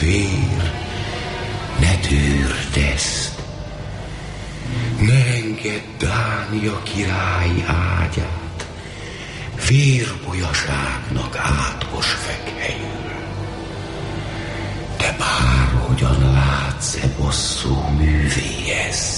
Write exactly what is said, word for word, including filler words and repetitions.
vér, ne tűrd ezt. Ne engedd Dánia királyi ágyát vérbolyaságnak átkos fekhelyül. De bárhogyan látsz-e bosszú művéhez,